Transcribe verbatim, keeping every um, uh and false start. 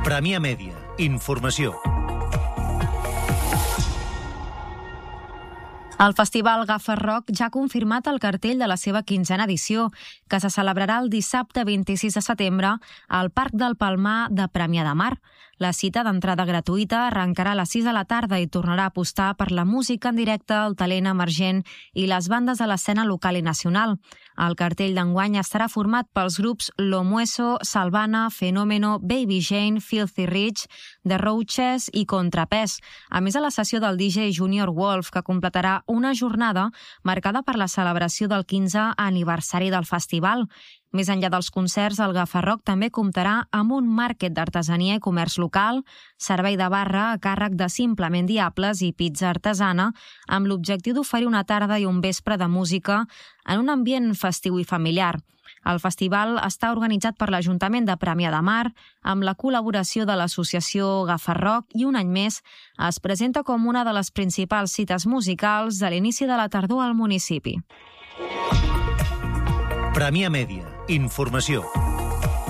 Premià Mèdia. Informació. El Festival Gafes Rock ja ha confirmat el cartell de la seva quinzena edició, que se celebrarà el dissabte vint-i-sis de setembre al Parc del Palmar de Premià de Mar. La cita d'entrada gratuïta arrencarà a les sis de la tarda i tornarà a apostar per la música en directe, el talent emergent i les bandes de l'escena local i nacional. El cartell d'enguany estarà format pels grups Lo Mueso, Salvana, Fenómeno, Baby Jane, Filthy Rich, The Roaches i Contrapès. A més, a la sessió del D J Junior Wolf, que completarà una jornada marcada per la celebració del quinzè aniversari del festival. Més enllà dels concerts, el Gafes Rock també comptarà amb un màrquet d'artesania i comerç local, servei de barra a càrrec de Simplement Diables i pizza artesana, amb l'objectiu d'oferir una tarda i un vespre de música en un ambient festiu i familiar. El festival està organitzat per l'Ajuntament de Premià de Mar, amb la col·laboració de l'associació Gafes Rock, i un any més es presenta com una de les principals cites musicals de l'inici de la tardor al municipi. Premià Mèdia. Informació.